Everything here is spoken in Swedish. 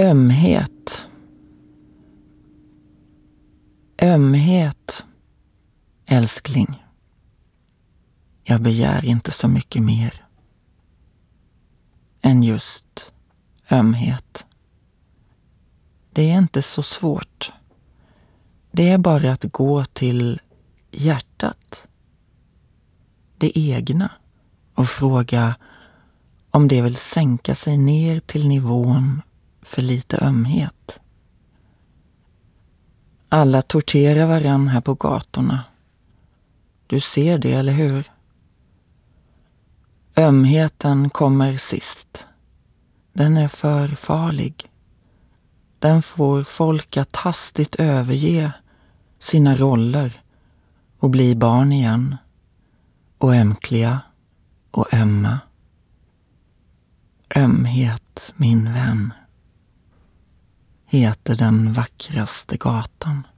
Ömhet. Ömhet, älskling. Jag begär inte så mycket mer än just ömhet. Det är inte så svårt. Det är bara att gå till hjärtat, det egna, och fråga om det vill sänka sig ner till nivån för lite ömhet. Alla torterar varann här på gatorna. Du ser det, eller hur? Ömheten kommer sist. Den är för farlig. Den får folk att hastigt överge sina roller och bli barn igen. Och ömkliga och ömma. Ömhet, min vän, heter den vackraste gatan.